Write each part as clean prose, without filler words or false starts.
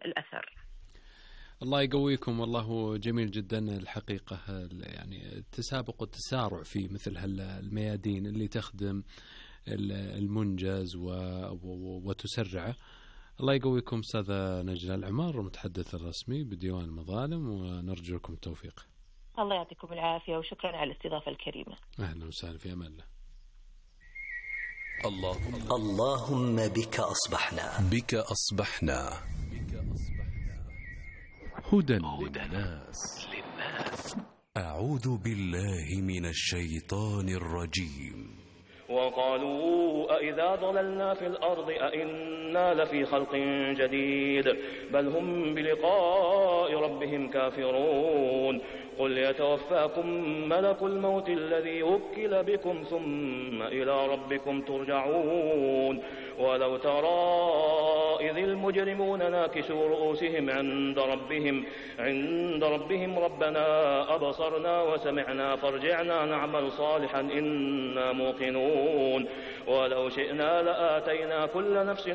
الأثر. الله يقويكم. والله جميل جدا الحقيقة، يعني التسابق والتسارع في مثل هالميادين اللي تخدم المنجز وتسرعه. الله يقويكم أستاذة نجلاء العمار، المتحدث الرسمي بديوان المظالم، ونرجو لكم التوفيق. الله يعطيكم العافية، وشكرا على الاستضافة الكريمة. أهلا وسهلا، في أمان الله. اللهم بك أصبحنا، بك أصبحنا هدى للناس. أعوذ بالله من الشيطان الرجيم. وقالوا أئذا ضللنا في الأرض أئنا لفي خلق جديد بل هم بلقاء ربهم كافرون قل يتوفاكم ملك الموت الذي وكل بكم ثم إلى ربكم ترجعون ولو ترى إذ المجرمون ناكسوا رؤوسهم عند ربهم ربنا أبصرنا وسمعنا فارجعنا نعمل صالحا إنا موقنون ولو شئنا لآتينا كل نفس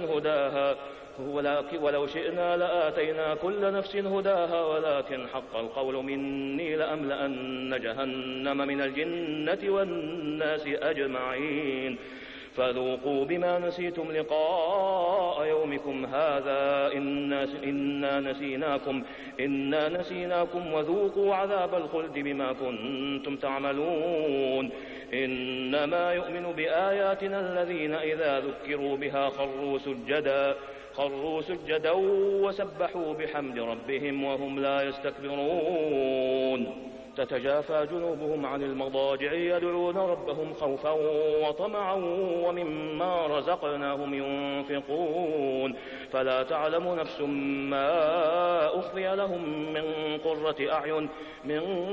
هداها ولكن حق القول مني لأملأن جهنم من الجنة والناس أجمعين فذوقوا بما نسيتم لقاء يومكم هذا إنا نسيناكم وذوقوا عذاب الخلد بما كنتم تعملون إنما يؤمن بآياتنا الذين إذا ذكروا بها خروا سجدا وسبحوا بحمد ربهم وهم لا يستكبرون تتجافى جنوبهم عن المضاجع يدعون ربهم خوفا وطمعا ومما رزقناهم ينفقون فلا تعلم نفس ما أخفي لهم من قرة أعين